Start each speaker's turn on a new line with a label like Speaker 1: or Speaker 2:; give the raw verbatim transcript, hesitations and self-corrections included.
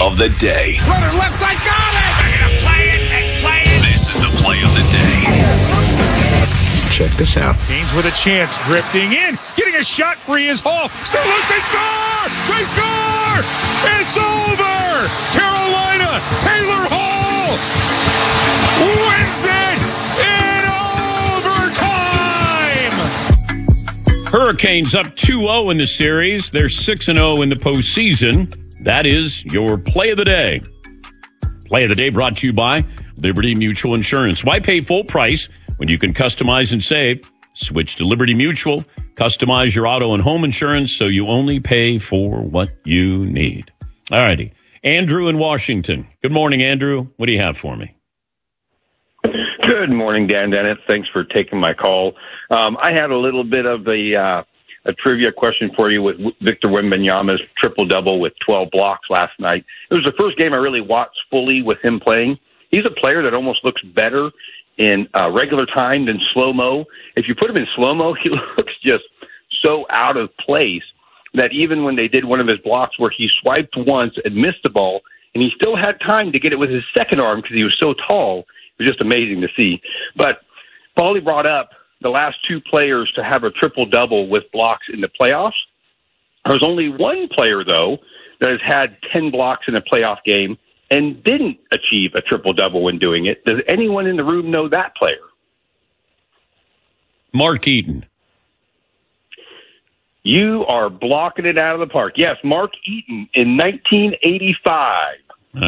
Speaker 1: of the day.
Speaker 2: Runner left side, got it! They're going to play it and play it.
Speaker 1: This is the play of the day.
Speaker 3: Check this out.
Speaker 2: Canes with a chance, drifting in, getting a shot free is Hall. Still loose, they score! They score! It's over! Carolina, Taylor Hall wins it in overtime!
Speaker 4: Hurricanes up two oh in the series. They're six and oh in the postseason. That is your play of the day. Play of the day brought to you by Liberty Mutual Insurance. Why pay full price when you can customize and save? Switch to Liberty Mutual. Customize your auto and home insurance so you only pay for what you need. All righty. Andrew in Washington. Good morning, Andrew. What do you have for me?
Speaker 5: Good morning, Dan Dennett. Thanks for taking my call. Um, I had a little bit of a, uh, a trivia question for you with Victor Wembanyama's triple-double with twelve blocks last night. It was the first game I really watched fully with him playing. He's a player that almost looks better in uh, regular time than slow-mo. If you put him in slow-mo, he looks just so out of place that even when they did one of his blocks where he swiped once and missed the ball, and he still had time to get it with his second arm because he was so tall, it was just amazing to see. But Paulie brought up the last two players to have a triple-double with blocks in the playoffs. There's only one player, though, that has had ten blocks in a playoff game and didn't achieve a triple-double when doing it. Does anyone in the room know that player?
Speaker 4: Mark Eaton.
Speaker 5: You are blocking it out of the park. Yes, Mark Eaton in nineteen eighty-five